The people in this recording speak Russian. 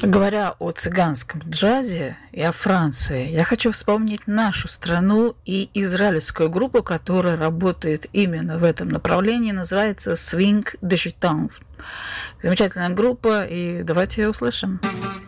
Говоря о цыганском джазе и о Франции, я хочу вспомнить нашу страну и израильскую группу, которая работает именно в этом направлении, называется Swing de Gitans. Замечательная группа, и давайте ее услышим.